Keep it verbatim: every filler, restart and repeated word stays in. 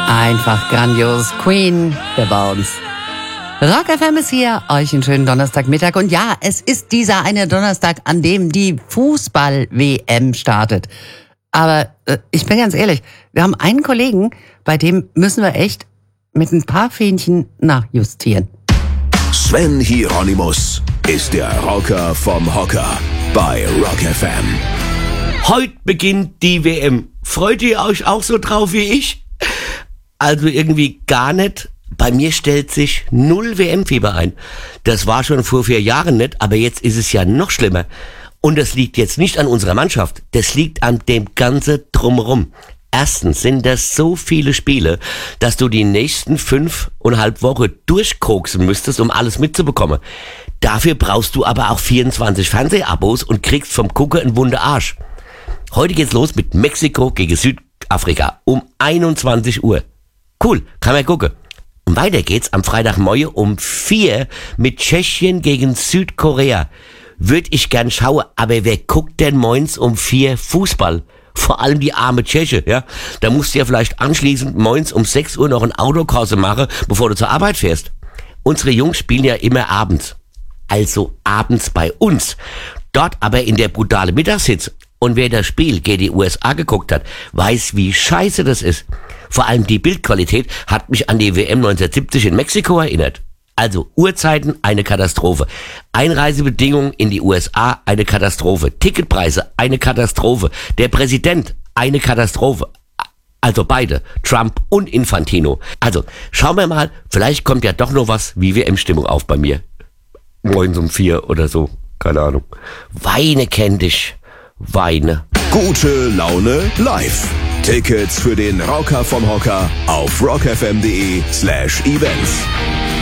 Einfach grandios. Queen, The Bones. Rock F M ist hier. Euch einen schönen Donnerstagmittag. Und ja, es ist dieser eine Donnerstag, an dem die Fußball-W M startet. Aber äh, ich bin ganz ehrlich, wir haben einen Kollegen, bei dem müssen wir echt mit ein paar Fähnchen nachjustieren. Sven Hieronymus ist der Rocker vom Hocker bei Rock F M. Heute beginnt die W M. Freut ihr euch auch so drauf wie ich? Also irgendwie gar nicht. Bei mir stellt sich null W M-Fieber ein. Das war schon vor vier Jahren nicht, aber jetzt ist es ja noch schlimmer. Und das liegt jetzt nicht an unserer Mannschaft, das liegt an dem ganzen Drumherum. Erstens sind das so viele Spiele, dass du die nächsten fünfeinhalb Wochen durchkoksen müsstest, um alles mitzubekommen. Dafür brauchst du aber auch vierundzwanzig Fernsehabos und kriegst vom Gucker einen wunden Arsch. Heute geht's los mit Mexiko gegen Südafrika um einundzwanzig Uhr. Cool, kann man gucken. Und weiter geht's am Freitagmorgen um vier mit Tschechien gegen Südkorea. Würde ich gern schauen, aber wer guckt denn morgens um vier Fußball? Vor allem die arme Tscheche, ja. Da musst du ja vielleicht anschließend morgens um sechs Uhr noch ein Autokurse machen, bevor du zur Arbeit fährst. Unsere Jungs spielen ja immer abends. Also abends bei uns. Dort aber in der brutale Mittagshitze. Und wer das Spiel gegen die U S A geguckt hat, weiß, wie scheiße das ist. Vor allem die Bildqualität hat mich an die W M neunzehnhundertsiebzig in Mexiko erinnert. Also Uhrzeiten, eine Katastrophe. Einreisebedingungen in die U S A, eine Katastrophe. Ticketpreise, eine Katastrophe. Der Präsident, eine Katastrophe. Also beide, Trump und Infantino. Also schauen wir mal, vielleicht kommt ja doch noch was wie W M-Stimmung auf bei mir. Morgens um vier oder so, keine Ahnung. Weine kenn dich, weine. Gute Laune live. Tickets für den Rocker vom Hocker auf rockfm.de slash events.